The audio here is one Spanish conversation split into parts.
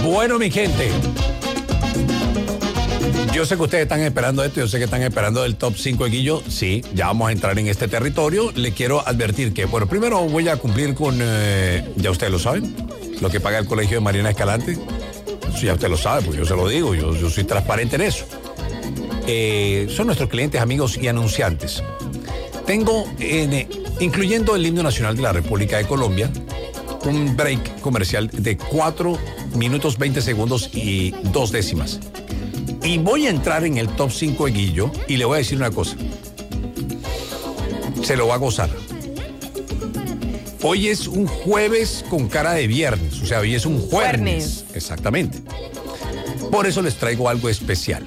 Bueno, mi gente, yo sé que ustedes están esperando esto, yo sé que están esperando el top 5 de Guillo. Sí, ya vamos a entrar en este territorio. Le quiero advertir que, bueno, primero voy a cumplir con, ya ustedes lo saben, lo que paga el colegio de Mariana Escalante. Eso ya usted lo sabe, porque yo se lo digo, yo soy transparente en eso. Son nuestros clientes, amigos y anunciantes. Tengo, incluyendo el himno nacional de la República de Colombia, un break comercial de 4 minutos 20 segundos y 2 décimas. Y voy a entrar en el top 5 de Guillo y le voy a decir una cosa. Se lo va a gozar. Hoy es un jueves con cara de viernes, o sea, hoy es un jueves. Exactamente. Por eso les traigo algo especial.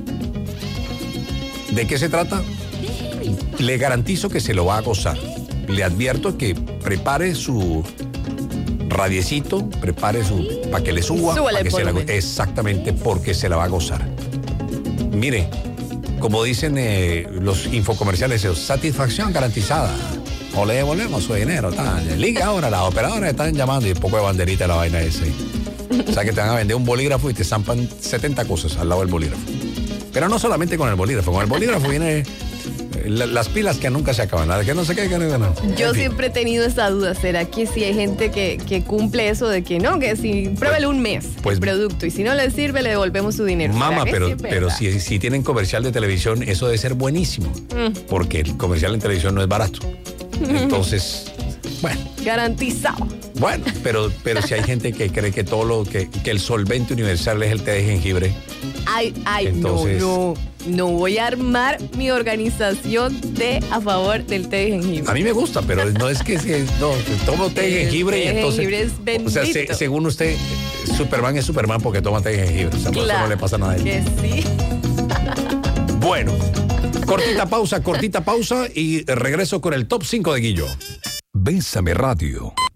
¿De qué se trata? Le garantizo que se lo va a gozar. Le advierto que prepare su radiecito, prepare su para que le suba, para que se la, exactamente, porque se la va a gozar. Mire, como dicen los infocomerciales, satisfacción garantizada. O le devolvemos su dinero. Liga ahora, las operadoras están llamando y un poco de banderita la vaina ese. O sea que te van a vender un bolígrafo y te zampan 70 cosas al lado del bolígrafo. Pero no solamente con el bolígrafo. Con el bolígrafo viene las pilas que nunca se acaban. Nada, que no se quede, que no. Yo siempre he tenido esa duda. ¿Será que si hay gente que cumple eso de que no, que si pruébele un mes el producto y si no le sirve le devolvemos su dinero? Mamá, pero si tienen comercial de televisión, eso debe ser buenísimo. Porque el comercial en televisión no es barato. Entonces, bueno. Garantizado. Bueno, pero si hay gente que cree que todo lo que el solvente universal es el té de jengibre. Ay, entonces, no voy a armar mi organización a favor del té de jengibre. A mí me gusta, pero no es que tomo té de jengibre y entonces. El jengibre es bendito. O sea, según usted, Superman es Superman porque toma té de jengibre. O sea, por eso no le pasa nada a él. Que sí. Bueno, cortita pausa y regreso con el top 5 de Guillo. Bésame Radio.